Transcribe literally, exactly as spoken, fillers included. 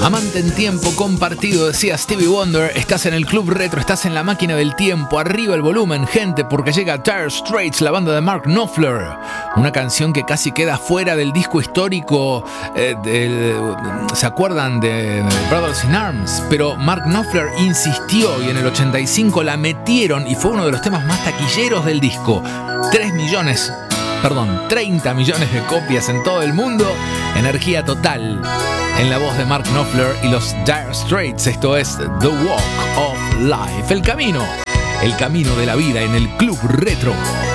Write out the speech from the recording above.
Amante en tiempo compartido, decía Stevie Wonder. Estás en el Club Retro, estás en la máquina del tiempo. Arriba el volumen, gente, porque llega Dire Straits, la banda de Mark Knopfler. Una canción que casi queda fuera del disco histórico. Eh, de, ¿Se acuerdan de Brothers in Arms? Pero Mark Knopfler insistió y en el ochenta y cinco la metieron y fue uno de los temas más taquilleros del disco. Tres millones, perdón, treinta millones de copias en todo el mundo. Energía total en la voz de Mark Knopfler y los Dire Straits. Esto es The Walk of Life, el camino, el camino de la vida en el Club Retro.